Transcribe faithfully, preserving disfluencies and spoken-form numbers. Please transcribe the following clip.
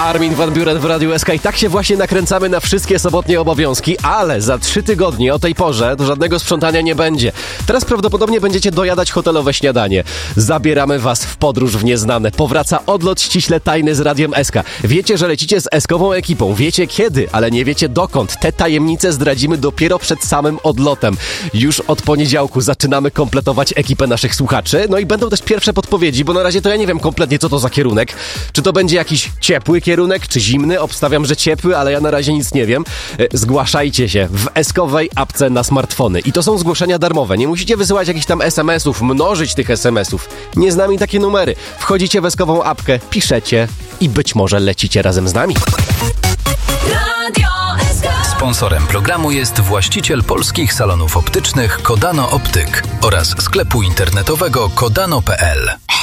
Armin van Buuren w Radiu S K i tak się właśnie nakręcamy na wszystkie sobotnie obowiązki, ale za trzy tygodnie o tej porze to żadnego sprzątania nie będzie. Teraz prawdopodobnie będziecie dojadać hotelowe śniadanie. Zabieramy was w podróż w nieznane. Powraca odlot ściśle tajny z Radiem S K. Wiecie, że lecicie z S-kową ekipą. Wiecie kiedy, ale nie wiecie dokąd. Te tajemnice zdradzimy dopiero przed samym odlotem. Już od poniedziałku zaczynamy kompletować ekipę naszych słuchaczy. No i będą też pierwsze podpowiedzi, bo na razie to ja nie wiem kompletnie, co to za kierunek. Czy to będzie jakiś ciepły kierunek, czy zimny? Obstawiam, że ciepły, ale ja na razie nic nie wiem. Zgłaszajcie się w S-kowej apce na smartfony. I to są zgłoszenia darmowe. Nie musicie wysyłać jakichś tam es em esów, mnożyć tych es em esów. Nie z nami takie numery. Wchodzicie w S-kową apkę, piszecie i być może lecicie razem z nami. Sponsorem programu jest właściciel polskich salonów optycznych Kodano Optyk oraz sklepu internetowego kodano kropka pe el.